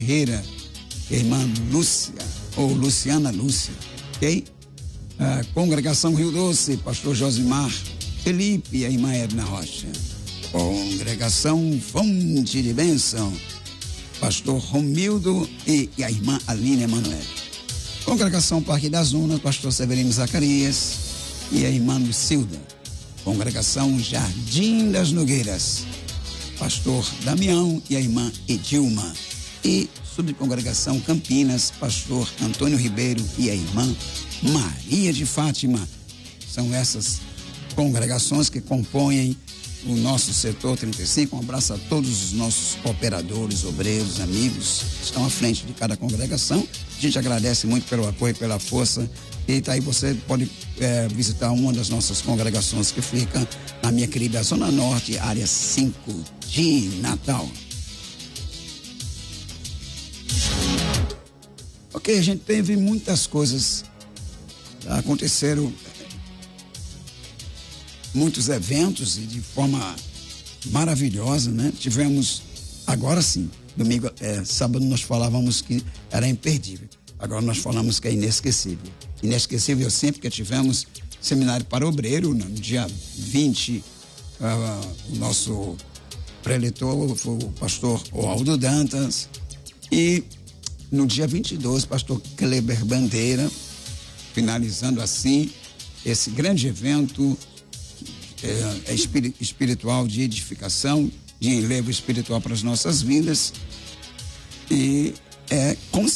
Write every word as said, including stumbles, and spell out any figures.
Ferreira, irmã Lúcia, ou Luciana Lúcia, ok? A congregação Rio Doce, pastor Josimar Felipe e a irmã Edna Rocha. Congregação Fonte de Bênção, pastor Romildo e a irmã Aline Emanuel. Congregação Parque das Unas, pastor Severino Zacarias e a irmã Lucilda. Congregação Jardim das Nogueiras, pastor Damião e a irmã Edilma. E subcongregação Campinas, pastor Antônio Ribeiro e a irmã Maria de Fátima. São essas congregações que compõem o nosso setor trinta e cinco. Um abraço a todos os nossos cooperadores, obreiros, amigos que estão à frente de cada congregação. A gente agradece muito pelo apoio, pela força. E tá aí, você pode é, visitar uma das nossas congregações que fica na minha querida Zona Norte, área cinco de Natal. Ok, a gente teve muitas coisas, aconteceram muitos eventos e de forma maravilhosa, né? Tivemos, agora sim, domingo, é, sábado nós falávamos que era imperdível, agora nós falamos que é inesquecível. Inesquecível sempre que tivemos seminário para obreiro, no dia vinte, uh, o nosso preletor foi o pastor Aldo Dantas, e no dia vinte e dois, pastor Kleber Bandeira, finalizando assim esse grande evento é, é espiritual de edificação, de enlevo espiritual para as nossas vidas, e é com